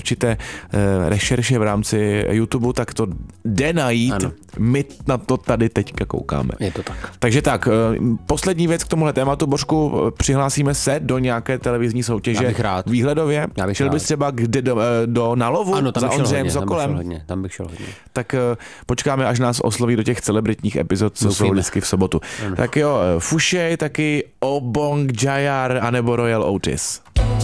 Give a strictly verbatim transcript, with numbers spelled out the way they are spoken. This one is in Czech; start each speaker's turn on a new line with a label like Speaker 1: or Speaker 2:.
Speaker 1: určité uh, rešerše v rámci YouTube, tak to jde najít. Ano. My na to tady teďka koukáme.
Speaker 2: Je to tak.
Speaker 1: Takže tak, uh, poslední věc k tomuhle tématu, Božku, přihlásíme se do nějaké televizní soutěže. Já
Speaker 2: bych rád.
Speaker 1: Výhledově.
Speaker 2: Já bych
Speaker 1: Šel
Speaker 2: rád.
Speaker 1: bys třeba kde do, do na lovu
Speaker 2: ano, tam
Speaker 1: za Ondřejem
Speaker 2: Sokolem?
Speaker 1: Tam
Speaker 2: bych šel hodně, tam bych šel hodně.
Speaker 1: Tak uh, počkáme, až nás osloví do těch celebritních epizod, co jsou vždycky v sobotu. Ano. Tak jo, Fušej, taky Obong Jayar anebo Royal Otis.